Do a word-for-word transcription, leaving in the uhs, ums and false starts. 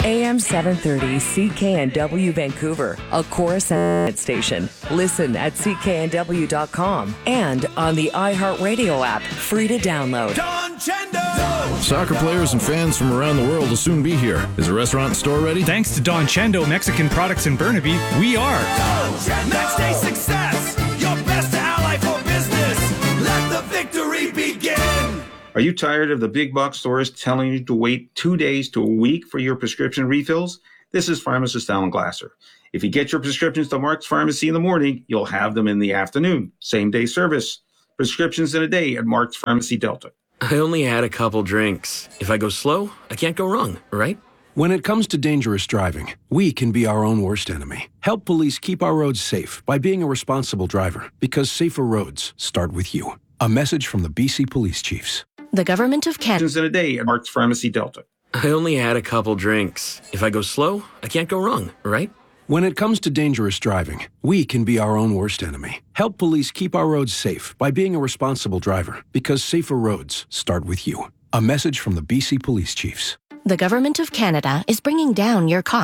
A M seven thirty C K N W Vancouver, a Coruscant station. Listen at C K N W dot com and on the iHeartRadio app, free to download. Don Chendo! Soccer players and fans from around the world will soon be here. Is the restaurant and store ready? Thanks to Don Chendo Mexican Products in Burnaby, we are. Don Chendo! Next day success, your best ally for business. Let the victory begin. Are you tired of the big box stores telling you to wait two days to a week for your prescription refills? This is pharmacist Alan Glasser. If you get your prescriptions to Mark's Pharmacy in the morning, you'll have them in the afternoon. Same day service. Prescriptions in a day at Mark's Pharmacy Delta. I only had a couple drinks. If I go slow, I can't go wrong, right? When it comes to dangerous driving, we can be our own worst enemy. Help police keep our roads safe by being a responsible driver, because safer roads start with you. A message from the B C Police Chiefs. The Government of Canada. Prescriptions in a day at Mark's Pharmacy Delta. I only had a couple drinks. If I go slow, I can't go wrong, right? When it comes to dangerous driving, we can be our own worst enemy. Help police keep our roads safe by being a responsible driver, because safer roads start with you. A message from the B C Police Chiefs. The Government of Canada is bringing down your costs.